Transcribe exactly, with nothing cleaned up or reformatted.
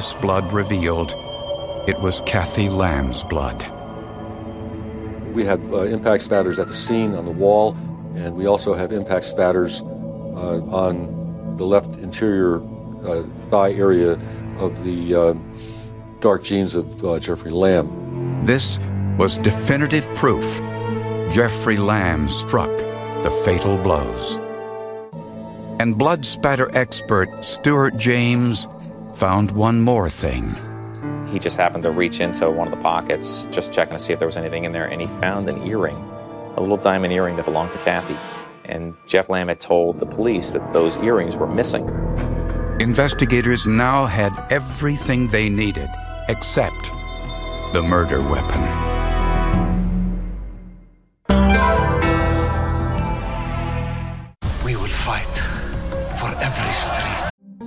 This blood revealed it was Kathy Lamb's blood. We have uh, impact spatters at the scene on the wall, and we also have impact spatters uh, on the left interior uh, thigh area of the uh, dark jeans of uh, Jeffrey Lamb. This was definitive proof Jeffrey Lamb struck the fatal blows. And blood spatter expert Stuart James found one more thing. He just happened to reach into one of the pockets, just checking to see if there was anything in there, and he found an earring, a little diamond earring that belonged to Kathy. And Jeff Lamb had told the police that those earrings were missing. Investigators now had everything they needed, except the murder weapon.